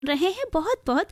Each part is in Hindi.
रहे हैं, बहुत बहुत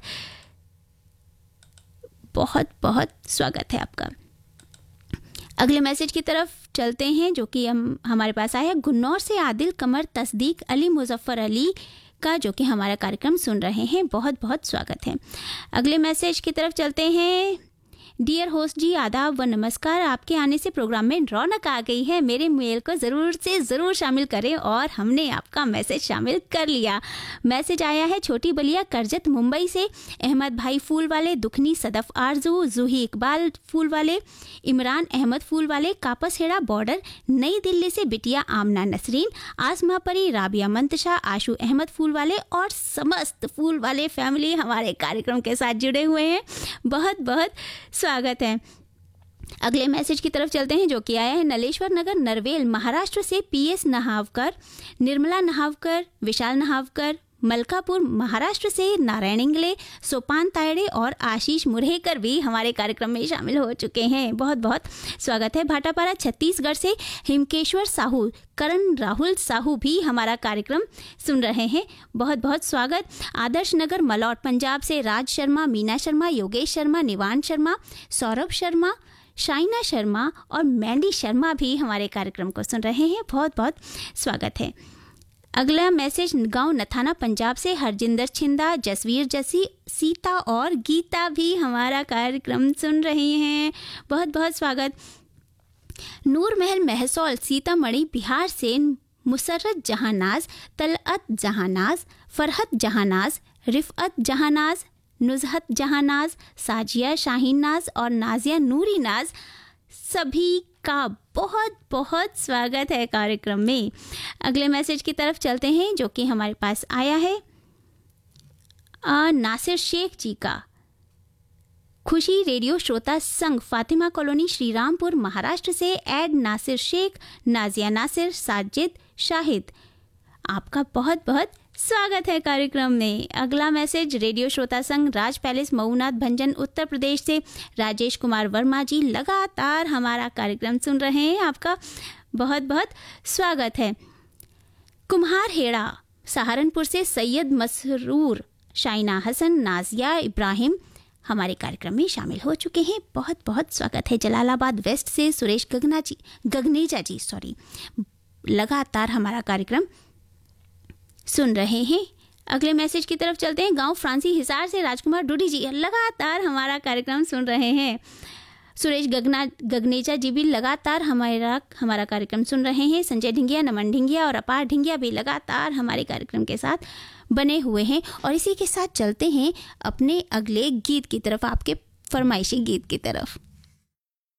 बहुत बहुत स्वागत है आपका। अगले मैसेज की तरफ चलते हैं जो कि हमारे पास आया है गुन्नौर से आदिल कमर तस्दीक अली मुजफ्फर अली का, जो कि हमारा कार्यक्रम सुन रहे हैं, बहुत बहुत स्वागत है। अगले मैसेज की तरफ चलते हैं। डियर होस्ट जी, आदाब व नमस्कार। आपके आने से प्रोग्राम में रौनक आ गई है। मेरे मेल को ज़रूर से ज़रूर शामिल करें, और हमने आपका मैसेज शामिल कर लिया। मैसेज आया है छोटी बलिया करजत मुंबई से अहमद भाई फूल वाले, दुखनी सदफ आरजू, जूही इकबाल फूल वाले, इमरान अहमद फूल वाले, कापसहेड़ा बॉर्डर नई दिल्ली से बिटिया आमना नसरीन, आसमा परी, राबिया मंतशा, आशू अहमद फूल वाले और समस्त फूल वाले फैमिली हमारे कार्यक्रम के साथ जुड़े हुए हैं। बहुत बहुत स्वागत है। अगले मैसेज की तरफ चलते हैं जो कि आया है नलेश्वर नगर नरवेल महाराष्ट्र से पीएस नहावकर, निर्मला नहावकर, विशाल नहावकर, मलकापुर महाराष्ट्र से नारायण इंगले, सोपान तायड़े और आशीष मुरहेकर भी हमारे कार्यक्रम में शामिल हो चुके हैं। बहुत बहुत स्वागत है। भाटापारा छत्तीसगढ़ से हिमकेश्वर साहू, करण राहुल साहू भी हमारा कार्यक्रम सुन रहे हैं, बहुत बहुत स्वागत। आदर्श नगर मलौट पंजाब से राज शर्मा, मीना शर्मा, योगेश शर्मा, निवान शर्मा, सौरभ शर्मा, शाइना शर्मा और मैंडी शर्मा भी हमारे कार्यक्रम को सुन रहे हैं, बहुत बहुत स्वागत है। अगला मैसेज गांव नथाना पंजाब से हरजिंदर छिंदा, जसवीर जसी, सीता और गीता भी हमारा कार्यक्रम सुन रही हैं, बहुत बहुत स्वागत। नूर महल महसौल सीतामढ़ी बिहार से मुसर्रत जहानाज, तलअत जहानाज, फरहत जहानाज, रिफ़अत जहानाज, नुज़हत जहानाज, साजिया शाहीन नाज और नाजिया नूरी नाज, सभी का बहुत बहुत स्वागत है कार्यक्रम में। अगले मैसेज की तरफ चलते हैं जो कि हमारे पास आया है नासिर शेख जी का। खुशी रेडियो श्रोता संघ फातिमा कॉलोनी श्रीरामपुर महाराष्ट्र से ऐड नासिर शेख, नाजिया नासिर, साजिद शाहिद, आपका बहुत बहुत स्वागत है कार्यक्रम में। अगला मैसेज रेडियो श्रोता संघ राज पैलेस मऊनाथ भंजन उत्तर प्रदेश से राजेश कुमार वर्मा जी लगातार हमारा कार्यक्रम सुन रहे हैं, आपका बहुत बहुत स्वागत है। कुम्हार हेड़ा सहारनपुर से सैयद मसरूर, शाइना हसन, नाजिया इब्राहिम हमारे कार्यक्रम में शामिल हो चुके हैं, बहुत बहुत स्वागत है। जलालाबाद वेस्ट से सुरेश गगनेजा जी लगातार हमारा कार्यक्रम सुन रहे हैं। अगले मैसेज की तरफ चलते हैं। गांव फ्रांसी हिसार से राजकुमार डूडी जी लगातार हमारा कार्यक्रम सुन रहे हैं। सुरेश गगनेजा जी भी लगातार हमारा कार्यक्रम सुन रहे हैं। संजय ढिंगिया, नमन ढिंगिया और अपार ढिंगिया भी लगातार हमारे कार्यक्रम के साथ बने हुए हैं। और इसी के साथ चलते हैं अपने अगले गीत की तरफ, आपके फरमाइशी गीत की तरफ।